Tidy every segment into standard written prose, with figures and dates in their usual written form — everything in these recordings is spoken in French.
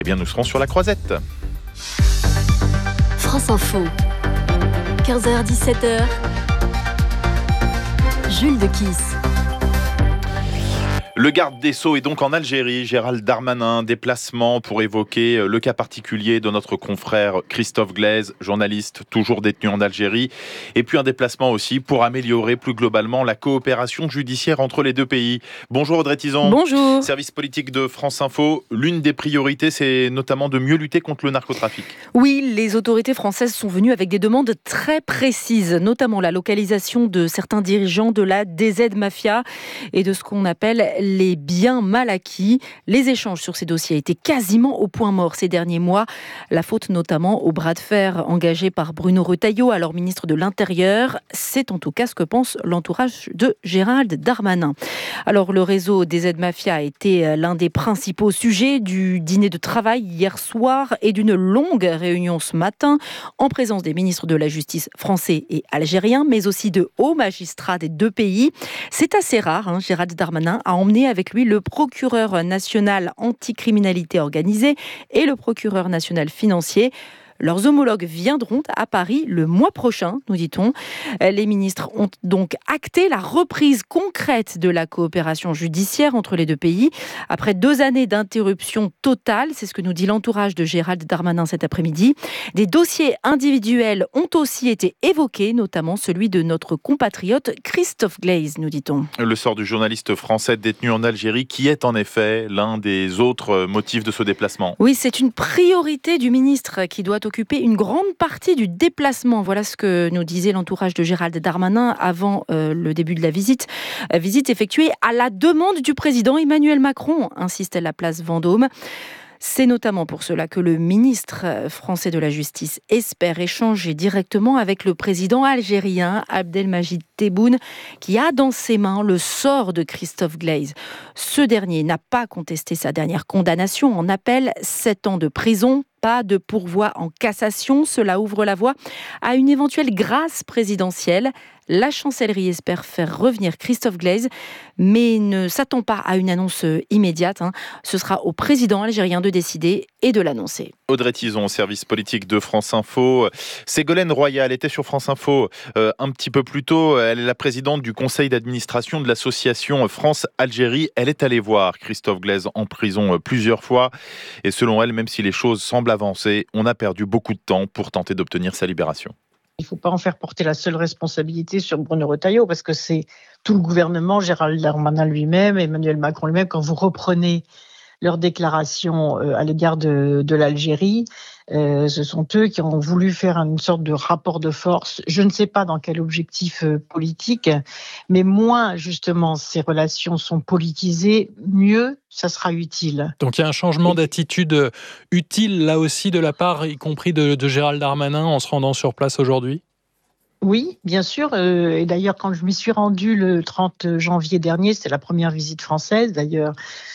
Eh bien, nous serons sur la Croisette. France Info, 15h-17h, Jules Dequisse. Le garde des Sceaux est donc en Algérie. Gérald Darmanin, déplacement pour évoquer le cas particulier de notre confrère Christophe Glaise, journaliste toujours détenu en Algérie. Et puis un déplacement aussi pour améliorer plus globalement la coopération judiciaire entre les deux pays. Bonjour Audrey Tison. Bonjour. Service politique de France Info. L'une des priorités, c'est notamment de mieux lutter contre le narcotrafic. Oui, les autorités françaises sont venues avec des demandes très précises, notamment la localisation de certains dirigeants de la DZ Mafia et de ce qu'on appelle les biens mal acquis. Les échanges sur ces dossiers étaient quasiment au point mort ces derniers mois. La faute notamment au bras de fer engagé par Bruno Retailleau, alors ministre de l'Intérieur. C'est en tout cas ce que pense l'entourage de Gérald Darmanin. Alors le réseau DZ Mafia a été l'un des principaux sujets du dîner de travail hier soir et d'une longue réunion ce matin en présence des ministres de la Justice français et algériens, mais aussi de hauts magistrats des deux pays. C'est assez rare, Gérald Darmanin a emmené avec lui le procureur national anticriminalité organisée et le procureur national financier. Leurs homologues viendront à Paris le mois prochain, nous dit-on. Les ministres ont donc acté la reprise concrète de la coopération judiciaire entre les deux pays. Après 2 années d'interruption totale, c'est ce que nous dit l'entourage de Gérald Darmanin cet après-midi. Des dossiers individuels ont aussi été évoqués, notamment celui de notre compatriote Christophe Glaise, nous dit-on. Le sort du journaliste français détenu en Algérie, qui est en effet l'un des autres motifs de ce déplacement. Oui, c'est une priorité du ministre qui doit occuper une grande partie du déplacement. Voilà ce que nous disait l'entourage de Gérald Darmanin avant le début de la visite. Visite effectuée à la demande du président Emmanuel Macron, insiste la place Vendôme. C'est notamment pour cela que le ministre français de la Justice espère échanger directement avec le président algérien Abdelmajid Tebboune, qui a dans ses mains le sort de Christophe Glaise. Ce dernier n'a pas contesté sa dernière condamnation en appel, 7 ans de prison. Pas de pourvoi en cassation, cela ouvre la voie à une éventuelle grâce présidentielle. La chancellerie espère faire revenir Christophe Glaise, mais ne s'attend pas à une annonce immédiate. Ce sera au président algérien de décider et de l'annoncer. Audrey Tison, service politique de France Info. Ségolène Royal était sur France Info un petit peu plus tôt. Elle est la présidente du conseil d'administration de l'association France-Algérie. Elle est allée voir Christophe Glaise en prison plusieurs fois. Et selon elle, même si les choses semblent avancer, on a perdu beaucoup de temps pour tenter d'obtenir sa libération. Il ne faut pas en faire porter la seule responsabilité sur Bruno Retailleau, parce que c'est tout le gouvernement, Gérald Darmanin lui-même, Emmanuel Macron lui-même, quand vous reprenez leurs déclarations à l'égard de l'Algérie, ce sont eux qui ont voulu faire une sorte de rapport de force. Je ne sais pas dans quel objectif politique, mais moins justement ces relations sont politisées, mieux ça sera utile. Donc il y a un changement d'attitude utile là aussi de la part, y compris de Gérald Darmanin en se rendant sur place aujourd'hui ? Oui, bien sûr. Et d'ailleurs, quand je m'y suis rendue le 30 janvier dernier, c'était la première visite française. D'ailleurs,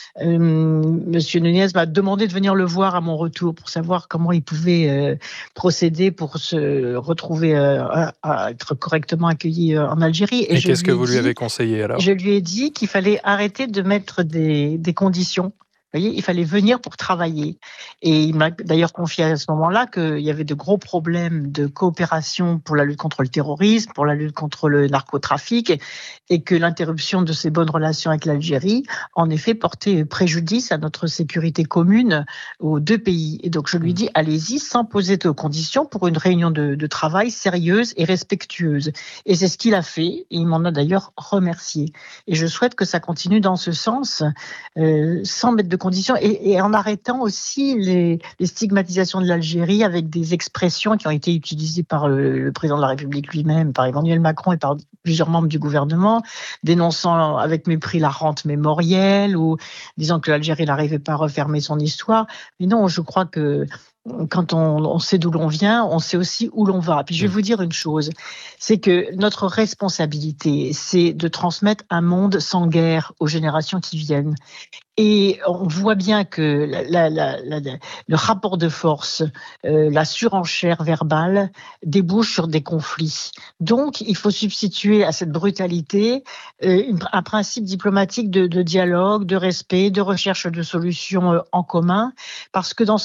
Monsieur Nunez m'a demandé de venir le voir à mon retour pour savoir comment il pouvait procéder pour se retrouver à être correctement accueilli en Algérie. Et qu'est-ce que vous lui avez conseillé alors ? Je lui ai dit qu'il fallait arrêter de mettre des conditions. Vous voyez, il fallait venir pour travailler. Et il m'a d'ailleurs confié à ce moment-là qu'il y avait de gros problèmes de coopération pour la lutte contre le terrorisme, pour la lutte contre le narcotrafic, et que l'interruption de ces bonnes relations avec l'Algérie, en effet, portait préjudice à notre sécurité commune aux deux pays. Et donc je lui dis, allez-y, sans poser de conditions, pour une réunion de travail sérieuse et respectueuse. Et c'est ce qu'il a fait, et il m'en a d'ailleurs remercié. Et je souhaite que ça continue dans ce sens, sans mettre de conditions, et en arrêtant aussi les stigmatisations de l'Algérie avec des expressions qui ont été utilisées par le président de la République lui-même, par Emmanuel Macron et par plusieurs membres du gouvernement, dénonçant avec mépris la rente mémorielle ou disant que l'Algérie n'arrivait pas à refermer son histoire. Mais non, je crois que quand on sait d'où l'on vient, on sait aussi où l'on va. Puis je vais vous dire une chose, c'est que notre responsabilité, c'est de transmettre un monde sans guerre aux générations qui viennent. Et on voit bien que le rapport de force, la surenchère verbale débouche sur des conflits. Donc, il faut substituer à cette brutalité un principe diplomatique de dialogue, de respect, de recherche de solutions en commun, parce que dans